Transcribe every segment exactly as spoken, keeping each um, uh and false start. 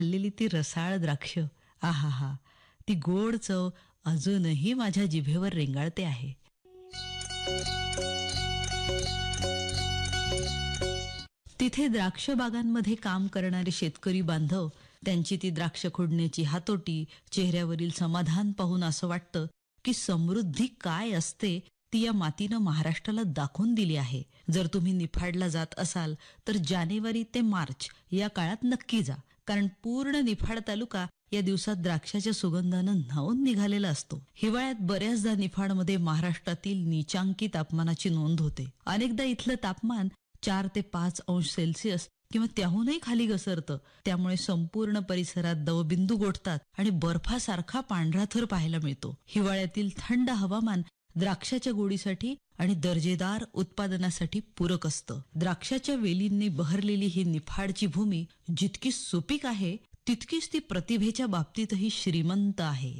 खाल्लेली ती रसाळ द्राक्ष, आहाहा! ती गोड चव अजूनही माझ्या जिभेवर रेंगाळते आहे. तिथे द्राक्ष बागांमध्ये काम करणारे शेतकरी बांधव, त्यांची ती द्राक्ष खोडण्याची हातोटी, चेहऱ्यावरील समाधान पाहून असं वाटतं की समृद्धी काय असते ती या मातीनं महाराष्ट्राला दाखवून दिली आहे. जर तुम्ही निफाडला जात असाल तर जानेवारी ते मार्च या काळात नक्की जा, कारण पूर्ण निफाड तालुका या दिवसात द्राक्षाच्या सुगंधानं न्हाऊन निघालेला असतो. हिवाळ्यात बऱ्याचदा निफाडमध्ये महाराष्ट्रातील नीचांकी तापमानाची नोंद होते. अनेकदा इथलं तापमान चार ते पाच अंश सेल्सिअस किंवा त्याहूनही खाली घसरतं. त्यामुळे संपूर्ण परिसरात दवबिंदू गोठतात आणि बर्फासारखा पांढरा थर पाहायला मिळतो. हिवाळ्यातील थंड हवामान द्राक्षाच्या गोडीसाठी आणि दर्जेदार उत्पादनासाठी पूरक असतं. द्राक्षाच्या वेलींनी बहरलेली ही निफाडची भूमी जितकी सुपीक आहे, तितकीच ती प्रतिभेच्या बाबतीतही श्रीमंत आहे.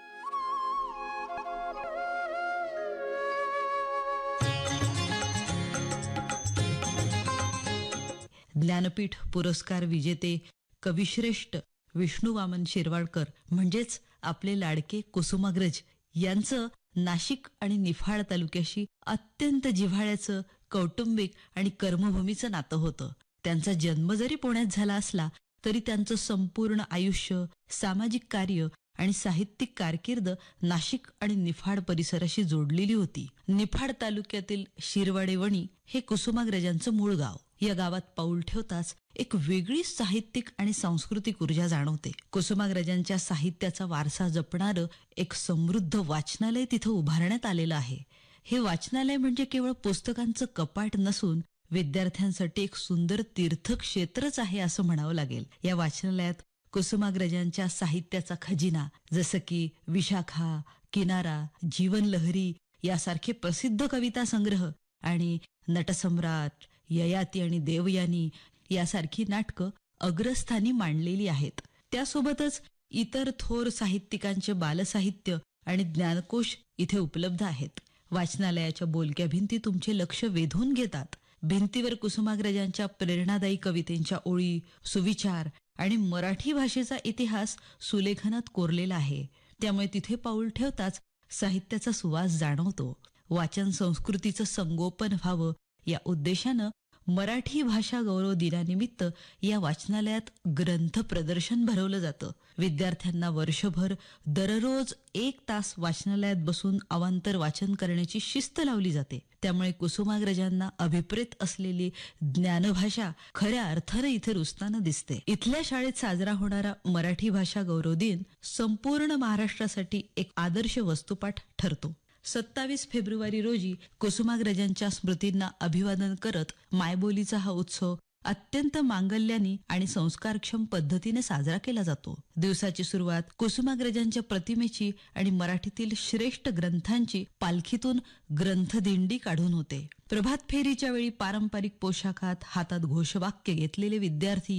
ज्ञानपीठ पुरस्कार विजेते कविश्रेष्ठ विष्णू वामन शिरवाडकर म्हणजेच आपले लाडके कुसुमाग्रज यांचं नाशिक आणि निफाड तालुक्याशी अत्यंत जिव्हाळ्याचं, कौटुंबिक आणि कर्मभूमीचं नातं होतं. त्यांचा जन्म जरी पुण्यात झाला असला तरी त्यांचं संपूर्ण आयुष्य, सामाजिक कार्य आणि साहित्यिक कारकीर्द नाशिक आणि निफाड परिसराशी जोडलेली होती. निफाड तालुक्यातील शिरवाडेवणी हे कुसुमाग्रजांचं मूळ गाव. या गावात पाऊल ठेवताच एक वेगळी साहित्यिक आणि सांस्कृतिक ऊर्जा जाणवते. कुसुमाग्रजांच्या साहित्याचा वारसा जपणारं एक समृद्ध वाचनालय तिथं उभारण्यात आलेलं आहे. हे वाचनालय म्हणजे केवळ पुस्तकांचं कपाट नसून विद्यार्थ्यांसाठी एक सुंदर तीर्थक्षेत्रच आहे असं म्हणावं लागेल. या वाचनालयात कुसुमाग्रजांच्या साहित्याचा खजिना, जसं की विशाखा, किनारा, जीवनलहरी यासारखे प्रसिद्ध कविता संग्रह आणि नटसम्राट, ययाती आणि देवयानी यासारखी नाटकं अग्रस्थानी मांडलेली आहेत. त्यासोबतच इतर थोर साहित्यिकांचे बालसाहित्य आणि ज्ञानकोश इथे उपलब्ध आहेत. वाचनालयाच्या बोलक्या भिंती तुमचे लक्ष वेधून घेतात. भिंतीवर कुसुमाग्रजांच्या प्रेरणादायी कवितेंच्या ओळी, सुविचार आणि मराठी भाषेचा इतिहास सुलेखनात कोरलेला आहे. त्यामुळे तिथे पाऊल ठेवताच साहित्याचा सुवास जाणवतो. वाचन संस्कृतीचं संगोपन व्हावं या उद्देशानं मराठी भाषा गौरव दिनानिमित्त या वाचनालयात ग्रंथ प्रदर्शन भरवलं जातं. विद्यार्थ्यांना वर्षभर दररोज एक तास वाचनालयात बसून अवांतर वाचन करण्याची शिस्त लावली जाते. त्यामुळे कुसुमाग्रजांना अभिप्रेत असलेली ज्ञानभाषा खऱ्या अर्थानं इथे रुजताना दिसते. इथल्या शाळेत साजरा होणारा मराठी भाषा गौरव दिन संपूर्ण महाराष्ट्रासाठी एक आदर्श वस्तुपाठ ठरतो. सत्तावीस फेब्रुवारी रोजी कुसुमाग्रजांच्या स्मृतींना अभिवादन करत मायबोलीचा हा उत्सव अत्यंत मांगल्यानी आणि संस्कारक्षम पद्धतीने साजरा केला जातो. दिवसाची सुरुवात कुसुमाग्रजांच्या प्रतिमेची आणि मराठीतील श्रेष्ठ ग्रंथांची पालखीतून ग्रंथदिंडी काढून होते. प्रभात फेरीच्या वेळी पारंपरिक पोशाखात हातात घोषवाक्य घेतलेले विद्यार्थी